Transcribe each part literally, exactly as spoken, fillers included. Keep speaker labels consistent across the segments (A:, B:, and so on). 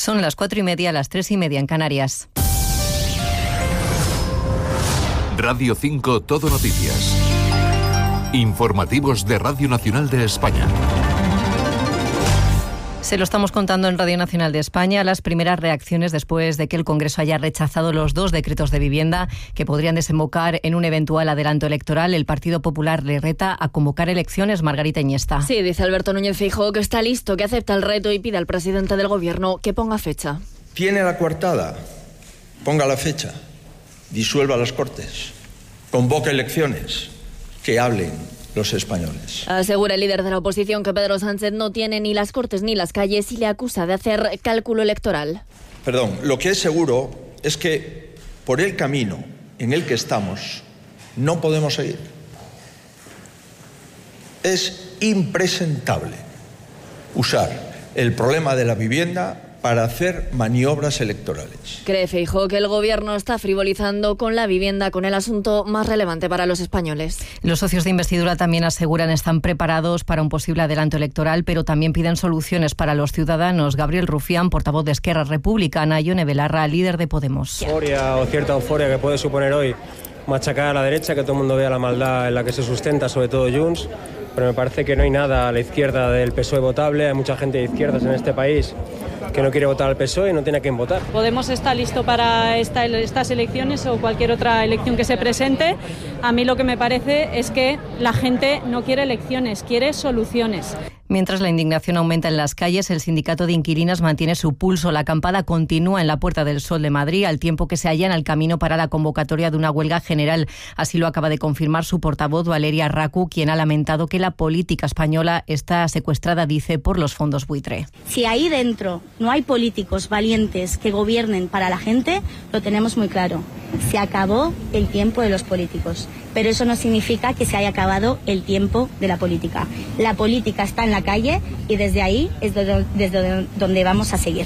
A: Son las cuatro y media, las tres y media en Canarias.
B: Radio cinco Todo Noticias. Informativos de Radio Nacional de España.
A: Se lo estamos contando en Radio Nacional de España, las primeras reacciones después de que el Congreso haya rechazado los dos decretos de vivienda que podrían desembocar en un eventual adelanto electoral. El Partido Popular le reta a convocar elecciones. Margarita Iniesta.
C: Sí, dice Alberto Núñez Feijóo que está listo, que acepta el reto y pide al presidente del Gobierno que ponga fecha.
D: Tiene la coartada, ponga la fecha, disuelva las Cortes, convoque elecciones, que hablen los españoles.
C: Asegura el líder de la oposición que Pedro Sánchez no tiene ni las Cortes ni las calles y le acusa de hacer cálculo electoral.
D: Perdón, lo que es seguro es que por el camino en el que estamos no podemos seguir. Es impresentable usar el problema de la vivienda para hacer maniobras electorales.
C: Cree Feijóo que el Gobierno está frivolizando con la vivienda, con el asunto más relevante para los españoles.
A: Los socios de investidura también aseguran están preparados para un posible adelanto electoral, pero también piden soluciones para los ciudadanos. Gabriel Rufián, portavoz de Esquerra Republicana, y Ione Belarra, líder de Podemos.
E: Euforia o cierta euforia que puede suponer hoy machacar a la derecha, que todo el mundo vea la maldad en la que se sustenta, sobre todo Junts, pero me parece que no hay nada a la izquierda del P S O E votable. Hay mucha gente de izquierdas en este país que no quiere votar al P S O E y no tiene a quién votar.
F: Podemos estar listo para esta, estas elecciones o cualquier otra elección que se presente. A mí lo que me parece es que la gente no quiere elecciones, quiere soluciones.
A: Mientras la indignación aumenta en las calles, el sindicato de inquilinas mantiene su pulso. La acampada continúa en la Puerta del Sol de Madrid, al tiempo que se allana el camino para la convocatoria de una huelga general. Así lo acaba de confirmar su portavoz, Valeria Racu, quien ha lamentado que la política española está secuestrada, dice, por los fondos buitre.
G: Si ahí dentro no hay políticos valientes que gobiernen para la gente, lo tenemos muy claro. Se acabó el tiempo de los políticos, pero eso no significa que se haya acabado el tiempo de la política. La política está en la calle y desde ahí es desde donde vamos a seguir.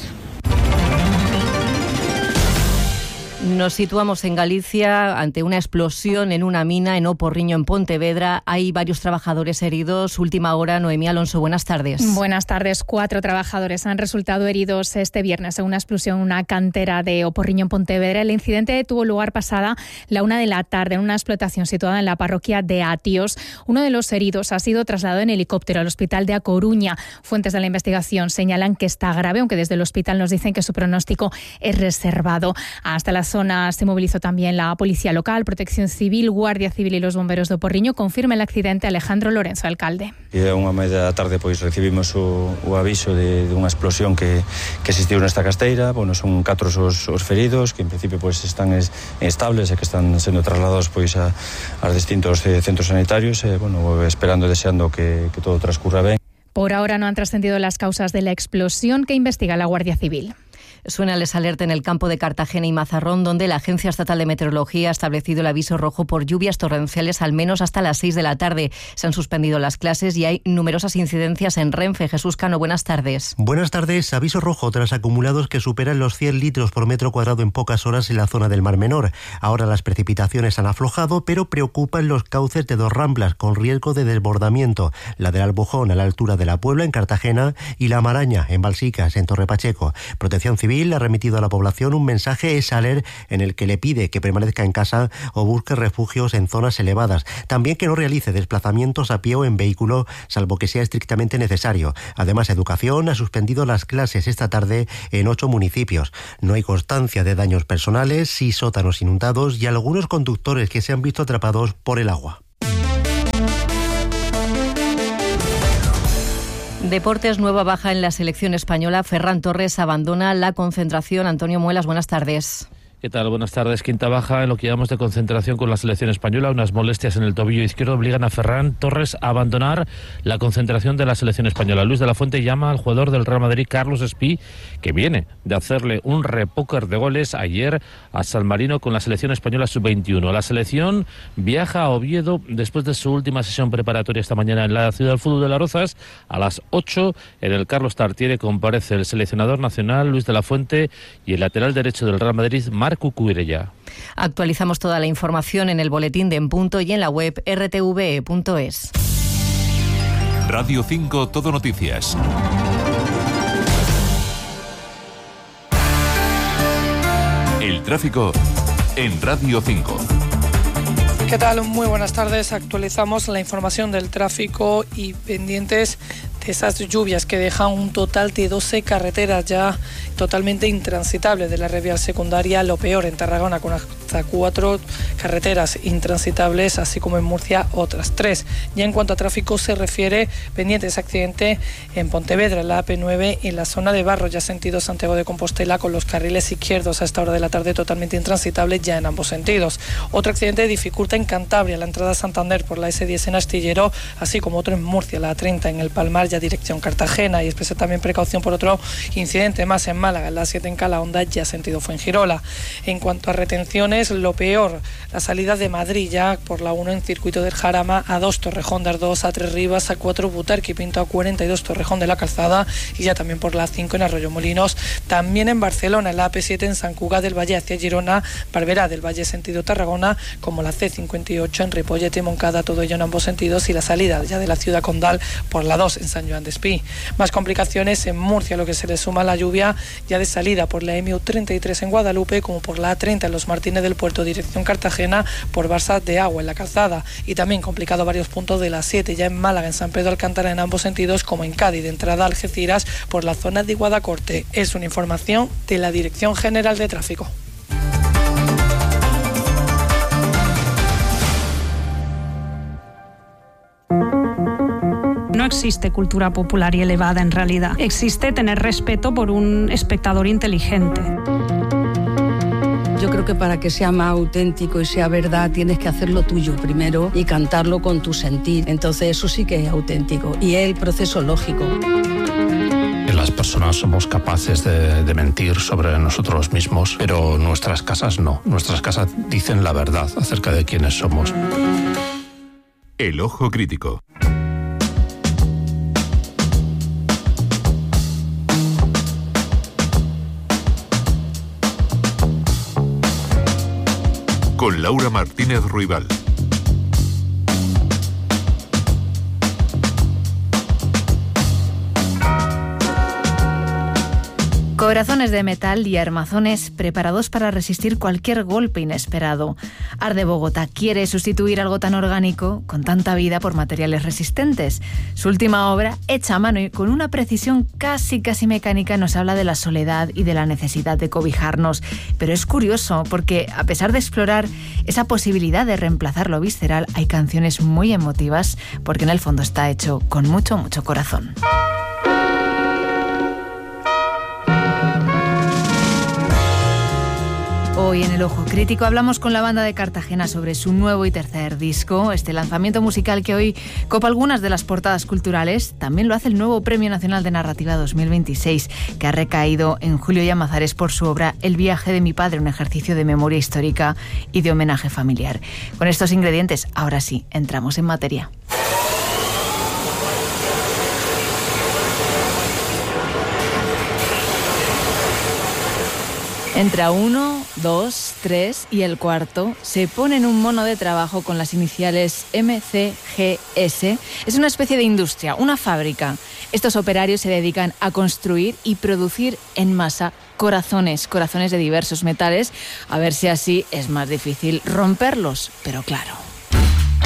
A: Nos situamos en Galicia ante una explosión en una mina en Oporriño, en Pontevedra. Hay varios trabajadores heridos. Última hora, Noemí Alonso, buenas tardes.
H: Buenas tardes. Cuatro trabajadores han resultado heridos este viernes en una explosión en una cantera de Oporriño, en Pontevedra. El incidente tuvo lugar pasada la una de la tarde en una explotación situada en la parroquia de Atios. Uno de los heridos ha sido trasladado en helicóptero al hospital de A Coruña. Fuentes de la investigación señalan que está grave, aunque desde el hospital nos dicen que su pronóstico es reservado. Hasta la zona se movilizó también la Policía Local, Protección Civil, Guardia Civil y los bomberos de Oporriño. Confirma el accidente Alejandro Lorenzo, alcalde.
I: E a unha media da tarde pois recibimos o, o aviso de, de unha explosión que, que existiu nesta casteira. Bueno, son catro os, os feridos que en principio pois están es, estables e que están sendo trasladados pois a, a distintos eh, centros sanitarios. E, bueno, esperando e deseando que, que todo transcurra ben.
H: Por ahora no han trascendido las causas de la explosión que investiga la Guardia Civil.
A: Suena el alerta en el campo de Cartagena y Mazarrón, donde la Agencia Estatal de Meteorología ha establecido el aviso rojo por lluvias torrenciales al menos hasta las seis de la tarde. Se han suspendido las clases y hay numerosas incidencias en Renfe. Jesús Cano, buenas tardes.
J: Buenas tardes. Aviso rojo tras acumulados que superan los cien litros por metro cuadrado en pocas horas en la zona del Mar Menor. Ahora las precipitaciones han aflojado, pero preocupan los cauces de dos ramblas con riesgo de desbordamiento. La del Albujón a la altura de la Puebla en Cartagena y la Maraña en Balsicas en Torre Pacheco. Protección Civil ha remitido a la población un mensaje SALER en el que le pide que permanezca en casa o busque refugios en zonas elevadas. También que no realice desplazamientos a pie o en vehículo, salvo que sea estrictamente necesario. Además, Educación ha suspendido las clases esta tarde en ocho municipios. No hay constancia de daños personales, sí sótanos inundados y algunos conductores que se han visto atrapados por el agua.
A: Deportes, nueva baja en la selección española. Ferran Torres abandona la concentración. Antonio Muelas, buenas tardes.
K: ¿Qué tal? Buenas tardes. Quinta baja en lo que llamamos de concentración con la selección española. Unas molestias en el tobillo izquierdo obligan a Ferran Torres a abandonar la concentración de la selección española. Luis de la Fuente llama al jugador del Real Madrid, Carlos Espí, que viene de hacerle un repóquer de goles ayer a San Marino con la selección española sub veintiuno. La selección viaja a Oviedo después de su última sesión preparatoria esta mañana en la Ciudad del Fútbol de Las Rozas. A las ocho en el Carlos Tartiere comparece el seleccionador nacional Luis de la Fuente y el lateral derecho del Real Madrid, Marc Cucurella.
A: Actualizamos toda la información en el boletín de En Punto y en la web r t v e punto es.
B: Radio cinco Todo Noticias. tráfico en Radio cinco.
L: ¿Qué tal? Muy buenas tardes. Actualizamos la información del tráfico y pendientes de esas lluvias que dejan un total de doce carreteras ya totalmente intransitables de la red vial secundaria. Lo peor en Tarragona, con hasta cuatro carreteras intransitables, así como en Murcia otras tres. Ya en cuanto a tráfico se refiere, pendientes accidente en Pontevedra, en la A P nueve, en la zona de Barro, ya sentido Santiago de Compostela, con los carriles izquierdos a esta hora de la tarde totalmente intransitables ya en ambos sentidos. Otro accidente dificulta en Cantabria, la entrada a Santander por la ese diez en Astillero, así como otro en Murcia, la A treinta en el Palmar, ya dirección Cartagena. Y expresa también precaución por otro incidente más en Málaga, en la siete en Calahonda, ya sentido Fuengirola. En cuanto a retenciones, lo peor, la salida de Madrid ya por la uno en circuito del Jarama, a dos Torrejón de Ardoz, a tres Rivas, a cuatro Butarque, Pinto, a cuarenta y dos Torrejón de la Calzada, y ya también por la cinco en Arroyomolinos. También en Barcelona, en la A P siete en Sant Cugat del Valle hacia Girona, Barberá del Valle sentido Tarragona, como la C cincuenta y ocho en Ripollet y Moncada, todo ello en ambos sentidos, y la salida ya de la ciudad condal por la dos en San Joan d'Espí. Más complicaciones en Murcia, lo que se le suma a la lluvia ya de salida por la M U treinta y tres en Guadalupe, como por la A treinta en Los Martínez del Puerto, dirección Cartagena, por Barça de Agua en la Calzada. Y también complicado varios puntos de la siete ya en Málaga, en San Pedro Alcántara en ambos sentidos, como en Cádiz, de entrada a Algeciras por la zona de Guadacorte. Es una información de la Dirección General de Tráfico.
M: No existe cultura popular y elevada en realidad. Existe tener respeto por un espectador inteligente.
N: Yo creo que para que sea más auténtico y sea verdad tienes que hacerlo tuyo primero y cantarlo con tu sentir. Entonces eso sí que es auténtico y es el proceso lógico.
O: Las personas somos capaces de, de mentir sobre nosotros mismos, pero nuestras casas no. Nuestras casas dicen la verdad acerca de quiénes somos.
B: El ojo crítico. Con Laura Martínez Ruibal.
H: Corazones de metal y armazones preparados para resistir cualquier golpe inesperado. Arde Bogotá quiere sustituir algo tan orgánico con tanta vida por materiales resistentes. Su última obra, hecha a mano y con una precisión casi casi mecánica, nos habla de la soledad y de la necesidad de cobijarnos. Pero es curioso porque, a pesar de explorar esa posibilidad de reemplazar lo visceral, hay canciones muy emotivas porque en el fondo está hecho con mucho, mucho corazón. Hoy en El Ojo Crítico hablamos con la banda de Cartagena sobre su nuevo y tercer disco. Este lanzamiento musical que hoy copa algunas de las portadas culturales también lo hace el nuevo Premio Nacional de Narrativa dos mil veintiséis, que ha recaído en Julio Llamazares por su obra El viaje de mi padre, un ejercicio de memoria histórica y de homenaje familiar. Con estos ingredientes, ahora sí, entramos en materia. Entra uno, dos, tres y el cuarto se pone en un mono de trabajo con las iniciales M C G S. Es una especie de industria, una fábrica. Estos operarios se dedican a construir y producir en masa corazones, corazones de diversos metales, a ver si así es más difícil romperlos, pero claro.